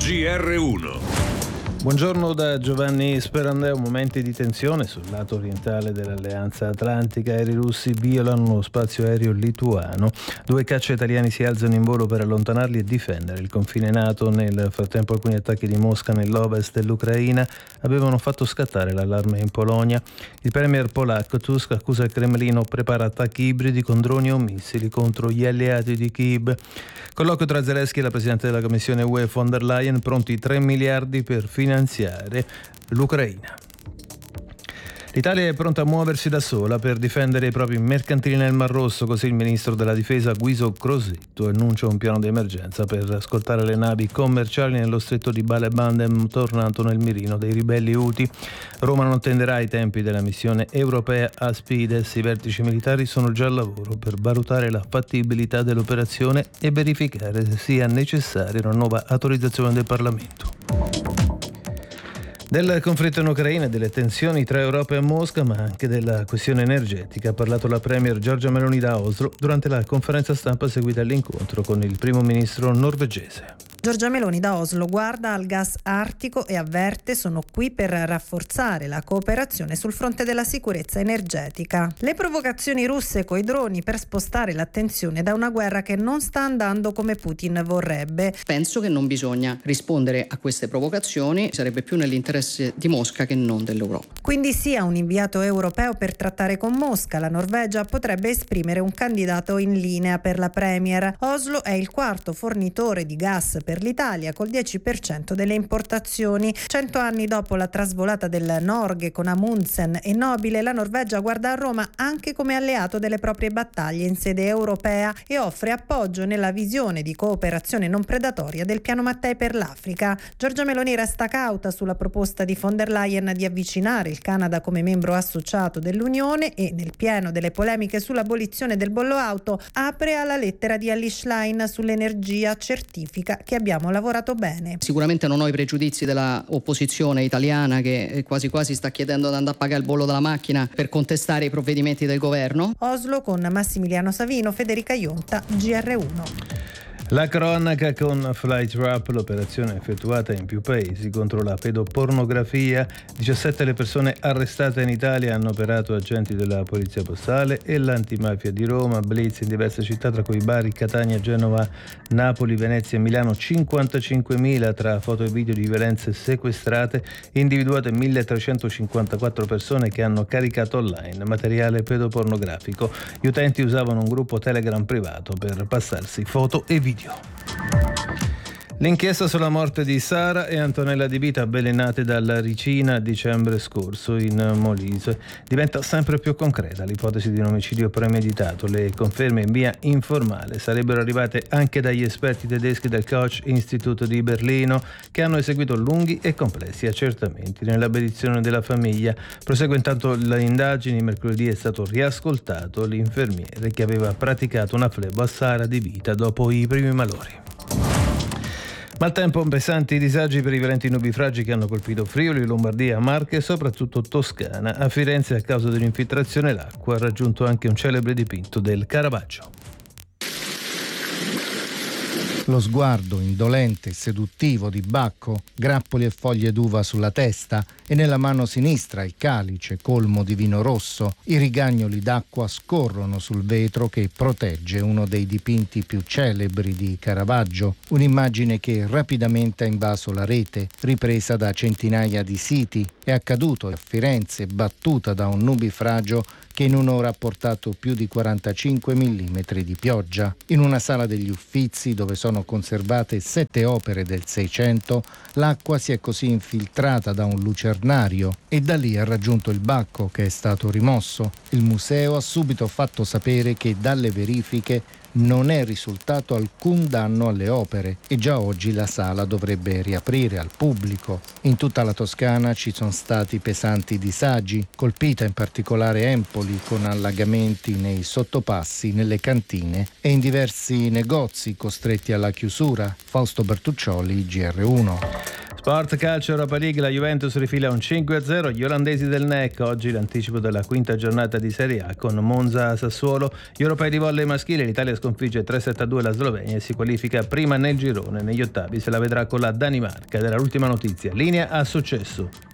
GR1. Buongiorno da Giovanni Sperandeo. Momenti di tensione sul lato orientale dell'Alleanza Atlantica. Aerei russi violano lo spazio aereo lituano. 2 caccia italiani si alzano in volo per allontanarli e difendere il confine NATO. Nel frattempo alcuni attacchi di Mosca nell'ovest dell'Ucraina avevano fatto scattare l'allarme in Polonia. Il premier polacco Tusk accusa il Cremlino, prepara attacchi ibridi con droni o missili contro gli alleati di Kyiv. Colloquio tra Zelensky e la Presidente della Commissione UE von der Leyen, pronti 3 miliardi per finanziare l'Ucraina. L'Italia è pronta a muoversi da sola per difendere i propri mercantili nel Mar Rosso, così il ministro della Difesa Guido Crosetto annuncia un piano di emergenza per scortare le navi commerciali nello stretto di Bab el-Mandeb, tornato nel mirino dei ribelli Houthi. Roma non attenderà i tempi della missione europea Aspides. I vertici militari sono già al lavoro per valutare la fattibilità dell'operazione e verificare se sia necessaria una nuova autorizzazione del Parlamento. Del conflitto in Ucraina e delle tensioni tra Europa e Mosca, ma anche della questione energetica, ha parlato la premier Giorgia Meloni da Oslo durante la conferenza stampa seguita all'incontro con il primo ministro norvegese. Giorgia Meloni da Oslo guarda al gas artico e avverte: sono qui per rafforzare la cooperazione sul fronte della sicurezza energetica. Le provocazioni russe coi droni per spostare l'attenzione da una guerra che non sta andando come Putin vorrebbe. Penso che non bisogna rispondere a queste provocazioni, sarebbe più nell'interesse di Mosca che non dell'Europa. Quindi sia un inviato europeo per trattare con Mosca. La Norvegia potrebbe esprimere un candidato in linea per la premier. Oslo è il quarto fornitore di gas per l'Italia, col 10% delle importazioni. 100 anni dopo la trasvolata del Norge con Amundsen e Nobile, la Norvegia guarda a Roma anche come alleato delle proprie battaglie in sede europea e offre appoggio nella visione di cooperazione non predatoria del piano Mattei per l'Africa. Giorgia Meloni resta cauta sulla proposta di von der Leyen di avvicinare il Canada come membro associato dell'Unione e, nel pieno delle polemiche sull'abolizione del bollo auto, apre alla lettera di Elly Schlein sull'energia, certifica che abbiamo lavorato bene. Sicuramente non ho i pregiudizi della opposizione italiana che quasi quasi sta chiedendo di andare a pagare il bollo della macchina per contestare i provvedimenti del governo. Oslo con Massimiliano Savino, Federica Ionta, GR1. La cronaca con Flytrap, l'operazione effettuata in più paesi contro la pedopornografia. 17 le persone arrestate in Italia, hanno operato agenti della Polizia Postale e l'Antimafia di Roma. Blitz in diverse città, tra cui Bari, Catania, Genova, Napoli, Venezia e Milano. 55.000 tra foto e video di violenze sequestrate. Individuate 1.354 persone che hanno caricato online materiale pedopornografico. Gli utenti usavano un gruppo Telegram privato per passarsi foto e video. L'inchiesta sulla morte di Sara e Antonella Di Vita, avvelenate dalla ricina a dicembre scorso in Molise, diventa sempre più concreta. L'ipotesi di un omicidio premeditato. Le conferme in via informale sarebbero arrivate anche dagli esperti tedeschi del Koch Institute di Berlino, che hanno eseguito lunghi e complessi accertamenti nella benedizione della famiglia. Prosegue intanto le indagini. Mercoledì è stato riascoltato l'infermiere che aveva praticato una flebo a Sara Di Vita dopo i primi malori. Maltempo, pesanti disagi per i violenti nubifragi che hanno colpito Friuli, Lombardia, Marche e soprattutto Toscana. A Firenze, a causa dell'infiltrazione, l'acqua ha raggiunto anche un celebre dipinto del Caravaggio. Lo sguardo indolente e seduttivo di Bacco, grappoli e foglie d'uva sulla testa e nella mano sinistra il calice colmo di vino rosso. I rigagnoli d'acqua scorrono sul vetro che protegge uno dei dipinti più celebri di Caravaggio, un'immagine che rapidamente ha invaso la rete, ripresa da centinaia di siti. È accaduto a Firenze, battuta da un nubifragio che in un'ora ha portato più di 45 mm di pioggia. In una sala degli Uffizi, dove sono conservate 7 opere del Seicento, l'acqua si è così infiltrata da un lucernario e da lì ha raggiunto il Bacco, che è stato rimosso. Il museo ha subito fatto sapere che dalle verifiche non è risultato alcun danno alle opere e già oggi la sala dovrebbe riaprire al pubblico. In tutta la Toscana ci sono stati pesanti disagi, colpita in particolare Empoli con allagamenti nei sottopassi, nelle cantine e in diversi negozi costretti alla chiusura. Fausto Bertuccioli, GR1. Sport calcio Europa League, la Juventus rifila un 5-0, gli olandesi del NEC, oggi l'anticipo della quinta giornata di Serie A con Monza Sassuolo. Gli europei di volley maschile, l'Italia sconfigge 3-7-2 la Slovenia e si qualifica prima nel girone, negli ottavi se la vedrà con la Danimarca. Ed era l'ultima notizia, linea a Successo.